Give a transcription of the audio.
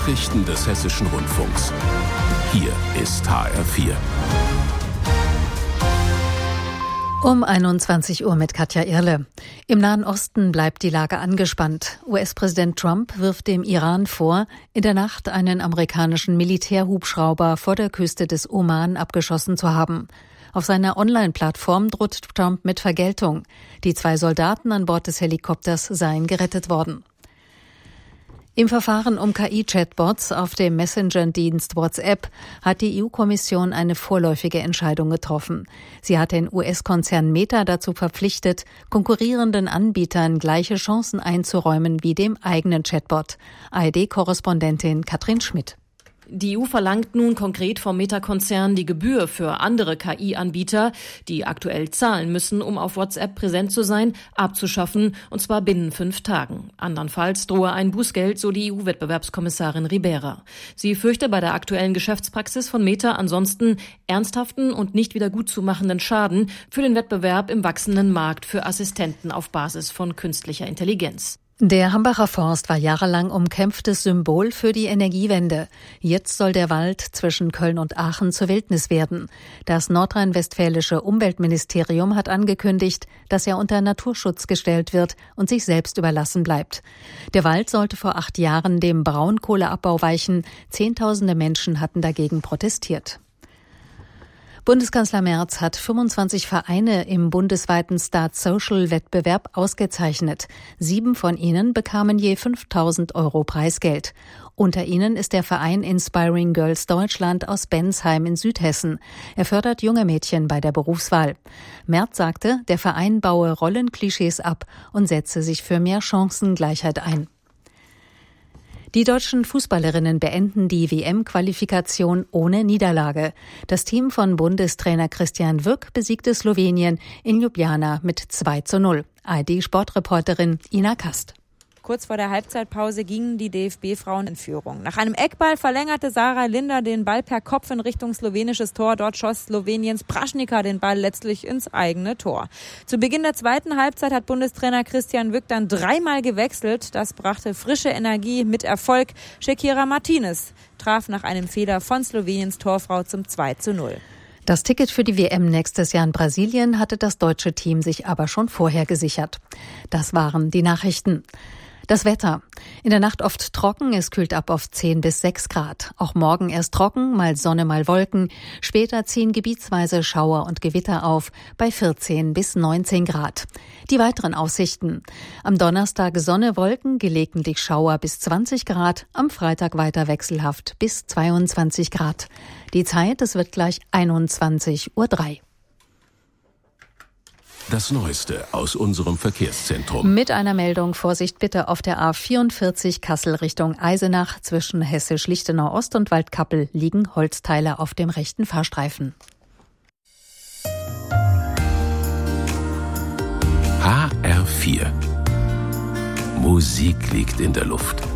Nachrichten des Hessischen Rundfunks. Hier ist HR4. Um 21 Uhr mit Katja Irle. Im Nahen Osten bleibt die Lage angespannt. US-Präsident Trump wirft dem Iran vor, in der Nacht einen amerikanischen Militärhubschrauber vor der Küste des Oman abgeschossen zu haben. Auf seiner Online-Plattform droht Trump mit Vergeltung. Die 2 Soldaten an Bord des Helikopters seien gerettet worden. Im Verfahren um KI-Chatbots auf dem Messenger-Dienst WhatsApp hat die EU-Kommission eine vorläufige Entscheidung getroffen. Sie hat den US-Konzern Meta dazu verpflichtet, konkurrierenden Anbietern gleiche Chancen einzuräumen wie dem eigenen Chatbot. ARD-Korrespondentin Katrin Schmidt. Die EU verlangt nun konkret vom Meta-Konzern die Gebühr für andere KI-Anbieter, die aktuell zahlen müssen, um auf WhatsApp präsent zu sein, abzuschaffen, und zwar binnen 5 Tagen. Andernfalls drohe ein Bußgeld, so die EU-Wettbewerbskommissarin Ribera. Sie fürchte bei der aktuellen Geschäftspraxis von Meta ansonsten ernsthaften und nicht wieder gutzumachenden Schaden für den Wettbewerb im wachsenden Markt für Assistenten auf Basis von künstlicher Intelligenz. Der Hambacher Forst war jahrelang umkämpftes Symbol für die Energiewende. Jetzt soll der Wald zwischen Köln und Aachen zur Wildnis werden. Das nordrhein-westfälische Umweltministerium hat angekündigt, dass er unter Naturschutz gestellt wird und sich selbst überlassen bleibt. Der Wald sollte vor 8 Jahren dem Braunkohleabbau weichen. Zehntausende Menschen hatten dagegen protestiert. Bundeskanzler Merz hat 25 Vereine im bundesweiten Start-Social-Wettbewerb ausgezeichnet. 7 von ihnen bekamen je 5.000 € Preisgeld. Unter ihnen ist der Verein Inspiring Girls Deutschland aus Bensheim in Südhessen. Er fördert junge Mädchen bei der Berufswahl. Merz sagte, der Verein baue Rollenklischees ab und setze sich für mehr Chancengleichheit ein. Die deutschen Fußballerinnen beenden die WM-Qualifikation ohne Niederlage. Das Team von Bundestrainer Christian Wück besiegte Slowenien in Ljubljana mit 2:0. ARD-Sportreporterin Ina Kast. Kurz vor der Halbzeitpause gingen die DFB-Frauen in Führung. Nach einem Eckball verlängerte Sarah Linder den Ball per Kopf in Richtung slowenisches Tor. Dort schoss Sloweniens Praschnika den Ball letztlich ins eigene Tor. Zu Beginn der zweiten Halbzeit hat Bundestrainer Christian Wück dann 3-mal gewechselt. Das brachte frische Energie mit Erfolg. Shakira Martinez traf nach einem Fehler von Sloweniens Torfrau zum 2:0. Das Ticket für die WM nächstes Jahr in Brasilien hatte das deutsche Team sich aber schon vorher gesichert. Das waren die Nachrichten. Das Wetter. In der Nacht oft trocken, es kühlt ab auf 10 bis 6 Grad. Auch morgen erst trocken, mal Sonne, mal Wolken. Später ziehen gebietsweise Schauer und Gewitter auf, bei 14 bis 19 Grad. Die weiteren Aussichten. Am Donnerstag Sonne, Wolken, gelegentlich Schauer bis 20 Grad. Am Freitag weiter wechselhaft bis 22 Grad. Die Zeit, es wird gleich 21:03 Uhr. Das Neueste aus unserem Verkehrszentrum. Mit einer Meldung: Vorsicht bitte auf der A44 Kassel Richtung Eisenach. Zwischen Hessisch-Lichtenau Ost und Waldkappel liegen Holzteile auf dem rechten Fahrstreifen. HR4. Musik liegt in der Luft.